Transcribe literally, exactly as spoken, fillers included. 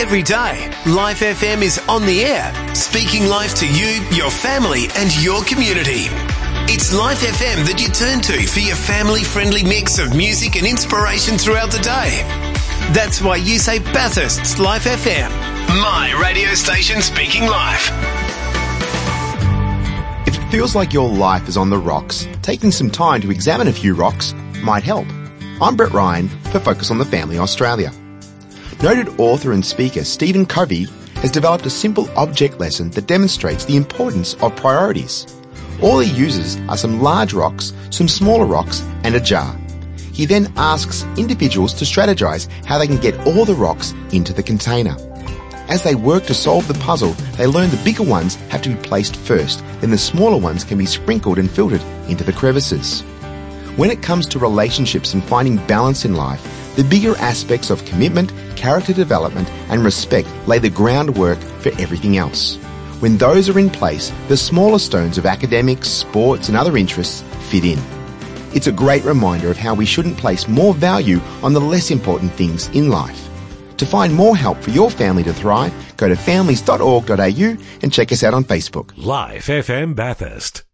Every day, Life F M is on the air, speaking life to you, your family and your community. It's Life F M that you turn to for your family-friendly mix of music and inspiration throughout the day. That's why you say Bathurst's Life F M, my radio station speaking life. If it feels like your life is on the rocks, taking some time to examine a few rocks might help. I'm Brett Ryan for Focus on the Family Australia. Noted author and speaker Stephen Covey has developed a simple object lesson that demonstrates the importance of priorities. All he uses are some large rocks, some smaller rocks, and a jar. He then asks individuals to strategize how they can get all the rocks into the container. As they work to solve the puzzle, they learn the bigger ones have to be placed first, then the smaller ones can be sprinkled and filtered into the crevices. When it comes to relationships and finding balance in life, the bigger aspects of commitment, character development, and respect lay the groundwork for everything else. When those are in place, the smaller stones of academics, sports, and other interests fit in. It's a great reminder of how we shouldn't place more value on the less important things in life. To find more help for your family to thrive, go to families dot org dot a u and check us out on Facebook. Life F M Bathurst.